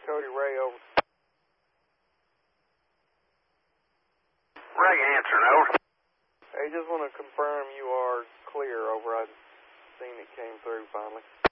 Cody Ray, over. Ray answering, over. Hey, just want to confirm you are clear, over. I've seen it came through finally.